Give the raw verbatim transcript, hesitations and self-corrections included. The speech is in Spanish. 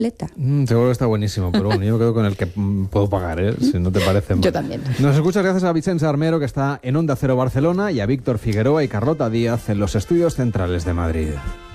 Mm, seguro que está buenísimo, pero bueno, yo creo con el que mm, puedo pagar, ¿eh? Si no te parece mal. Yo también. Nos escuchas gracias a Vicenç Armero, que está en Onda Cero Barcelona, y a Víctor Figueroa y Carlota Díaz en los estudios centrales de Madrid.